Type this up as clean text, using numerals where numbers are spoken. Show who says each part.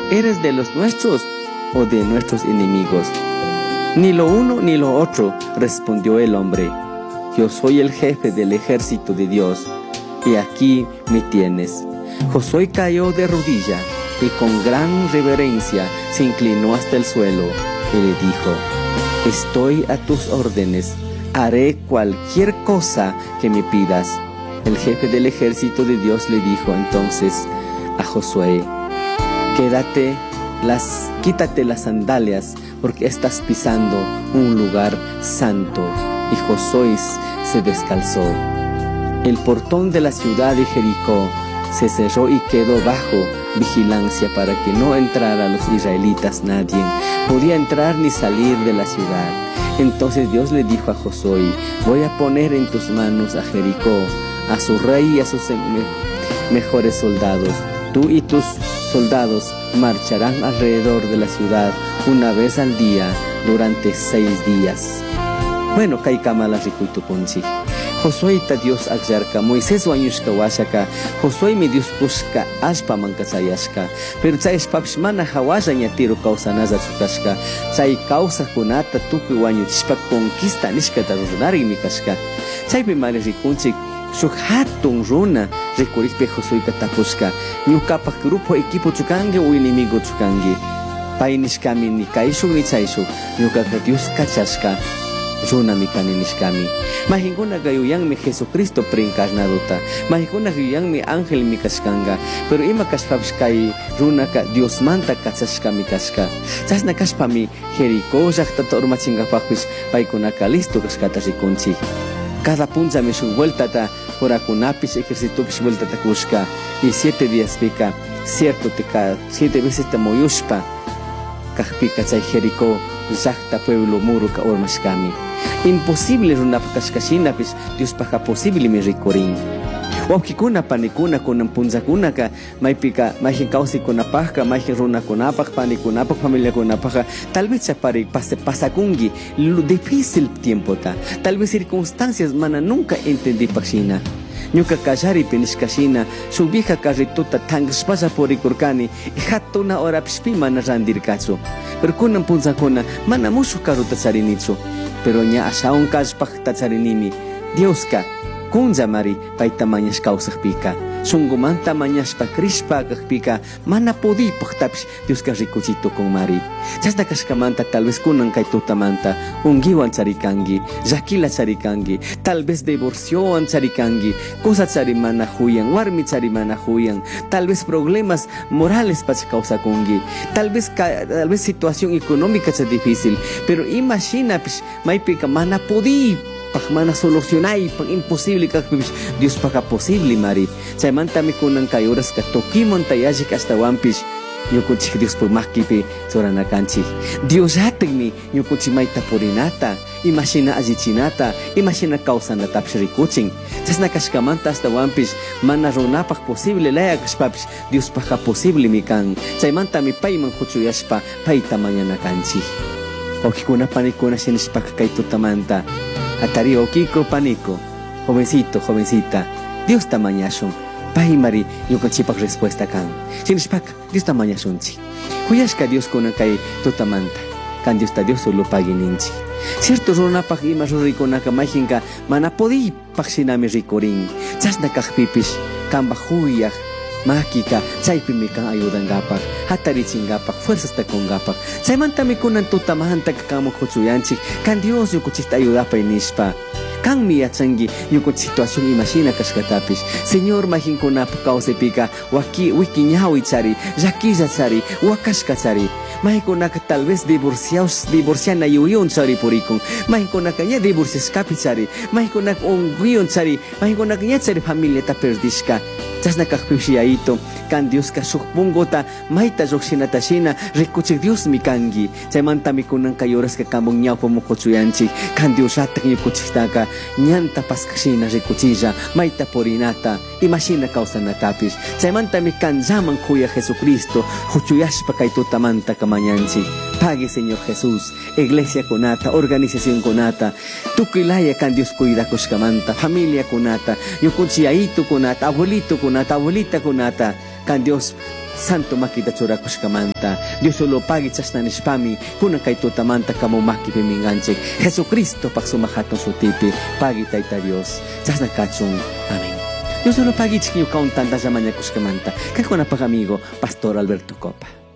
Speaker 1: ¿eres de los nuestros o de nuestros enemigos? Ni lo uno ni lo otro, respondió el hombre. Yo soy el jefe del ejército de Dios, y aquí me tienes. Josué cayó de rodilla y con gran reverencia se inclinó hasta el suelo y le dijo: estoy a tus órdenes, haré cualquier cosa que me pidas. El jefe del ejército de Dios le dijo entonces a Josué: quítate las sandalias, porque estás pisando un lugar santo. Y Josué se descalzó. El portón de la ciudad de Jericó se cerró y quedó bajo vigilancia para que no entrara los israelitas. Nadie podía entrar ni salir de la ciudad. Entonces Dios le dijo a Josué: voy a poner en tus manos a Jericó, a su rey y a sus mejores soldados. Tú y tus soldados marcharán alrededor de la ciudad una vez al día durante 6 días. Bueno, kay kamala rikuito ponchi. Josué ta Dios agyarka, Moisés wañushka washaka, Josué mi Dios pushka ashpa mankasayashka. Pero chay ashpapish mana hawasha ñatiru kawsanaza chukashka. Chay kawsakunata tukuy wañuchishpa conquista nishkata ruranarimi kashka. Chaypi mari rikunchik shuk hatun runa rikurikpi Josué tapushka: ñukapak grupo equipo chukangi o enemigo chukangi? Pay nishkami ni kayshuk ni chayshuk, ñukaka Dios kachashka runa mikani nishkami. Mahinguna gayuyanmi Jesucristo preencarnadota, mahinguna gayuyanmi ángel mikashkanga, pero ima kashpapish kay runaka Dios manta kachashka mikashka. Chasna kashpami Jericó llaqtata urmachingapapish paykunaka listo kashkata rikunchik. Cada punchami shuk vueltata horakunapish ejércitopish vueltata kushka, y 7 días pika cierto tika 7 veces tamoyushpa kajpika chay Jericó llaqta pueblo muruka urmashkami. Imposible runapakashkashinapish Dios paja posible mi rikurin. Wawkikuna panikuna kunan punzakunaka maypika mayjin kawsaykunapajka, mayjin runakunapaj, panikunapaj, familiakunapaj, tal vez chapari pasakungi difícil tiempota, tal vez circunstancias mana nunca entendí pakshina. Ñuka kallari pinishkashina shuk vieja carrituta tangashpalla purikurkani y hatuna horapishpi mana randirkachu. Pero kunan punzakuna mana mushuk carruta charinichu, pero ña ashawan kallpaj tacharinimi. Dioska kunja mari payta mañash kawsaqpika, shunqumanta mañashpa krishpa kaqpika mana pudipaqtapish Dioska rikuchitukun mari. Chasna kashkamanta tal vez kunan kay tutamanta ungiwan charikangi, llakila charikangi, tal vez divorciowan charikangi, cosa chari mana huyan, warmi chari mana huyan, tal vez problemas morales pacha kawsakungi, tal vez situación económica cha difícil, pero imaginapish maypika mana mana solucionay imposible kakpish Dios paga posible mari. Chaymanta mikunan kay oras ka tokimon tayajik hasta wampish ñukunchik Dios por makipi soranakanchik. Dios hatigmi ñukunchik mayta purinata, imagina allichinata, imagina kawsanatapish rikuchin. Chasna kashkamanta hasta wampish mana runapaq posible laya kashpapish Dios paga posible mikan. Chaymanta mi payman huchuyashpa payta mañana kanchik. Okikuna panikuna shinishpaka kay tutamanta atari okiko paniko, jovencito, jovencita, Dios tamañashun, pahimari yukanchipak respuesta kan. Sinishpak, Dios tamañashunchi. Huyashka Dios kunan kay tutamanta, kan Dios ta Dios solo pagininchi. Cierto runapak ima rurikunaka mayjinka mana podi paksinami rikurin. Chasna kajpipish, kamba huyaj, makika, chaypi mikan ayudangapak, hatarichingapak, fuerzas takungapak. Chaymanta mikunan tutamanta kakamu kuchuyanchik, kan Dios yukuchikta ayudapay nishpa. Kan miyachangi yukut situación imagina kashkatapish. Señor majinkunapak kawsaypika wiki ñawi chari, llakilla chari, wakashka chari. Majinkunaka tal vez divorciana yuyun chari purikun. Majinkunaka ya divorciaskapi chari, majinkunaka unguyon chari, majinkunaka ya chari familia ta perdishka. Chasna kakpushiyaito, kan Dios ka shukpungota, maita jokshinatashina, rikuchik Dios mikangi. Chaymanta mikunan kayoras ka kambong ñawpa mukuchuyanchik, kan Dios ratak yukuchiktaka, ñanta paskashina rikuchilla, maita porinata, imashina kawsanatapish. Chaymanta mikan llaman kuya Jesucristo, huchuyashpa kay tutamanta kamañanchik. Pague Señor Jesús, iglesia kunata, organización kunata, tukilaya kan Dios cuida kushkamanta, familia kunata, yukuchiyaito kunata, abuelito kunata, abuelita kunata, kan Dios santo makita churakushkamanta, Dios solo pagi chasnanishpami, kuna kay tutamanta kamo maki piminganchik, Jesucristo paksumahaton sutipi, pagi taita Dios, chasnakachung, amén. Dios solo pagi chiquillo kaun tanta llamaña kushkamanta, kakuna pag amigo, Pastor Alberto Copa.